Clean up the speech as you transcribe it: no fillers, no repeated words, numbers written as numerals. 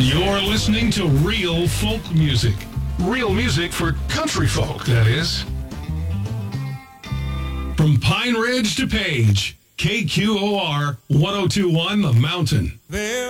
You're listening to real folk music. Real music for country folk, that is. From Pine Ridge to Page, KQOR 1021 The Mountain. There